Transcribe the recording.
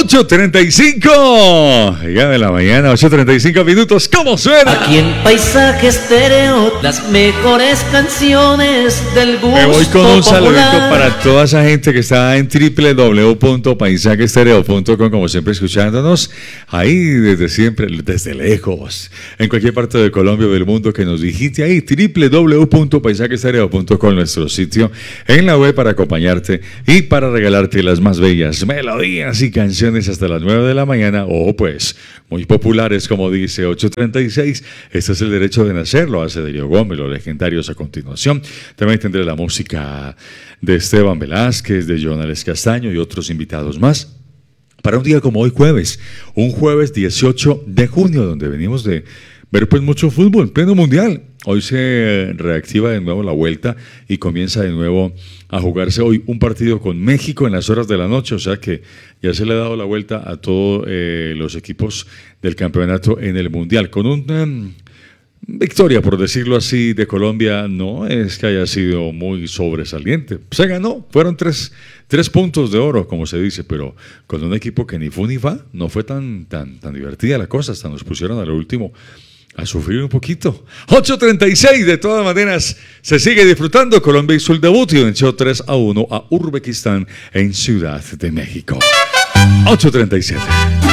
8:35. Ya de la mañana, 8:35 minutos. ¿Cómo suena? Aquí en Paisaje Estéreo, las mejores canciones del gusto Me voy con un saludito popular. para toda esa gente que está en www.paisajeestereo.com, como siempre escuchándonos. Ahí desde siempre, desde lejos, en cualquier parte de Colombia o del mundo que nos digite ahí, www.paisajeestereo.com, nuestro sitio en la web para acompañarte y para regalarte las más bellas melodías y canciones hasta las 9 de la mañana, o pues muy populares, como dice 8:36. Este es el derecho de nacer, lo hace Delio Gómez, los legendarios a continuación. También tendré la música de Esteban Velázquez, de Jonales Castaño y otros invitados más. Para un día como hoy, un jueves 18 de junio, donde venimos de ver pues mucho fútbol, pleno mundial. Hoy se reactiva de nuevo la vuelta y comienza de nuevo a jugarse hoy un partido con México en las horas de la noche, o sea que ya se le ha dado la vuelta a todos los equipos del campeonato en el mundial, con una victoria, por decirlo así, de Colombia. No es que haya sido muy sobresaliente, se ganó, fueron tres puntos de oro, como se dice, pero con un equipo que ni fu ni fa, no fue tan divertida la cosa, hasta nos pusieron a lo último a sufrir un poquito. 8:36, de todas maneras, se sigue disfrutando. Colombia hizo el debut y venció 3-1 a Uzbekistán en Ciudad de México. 8:37.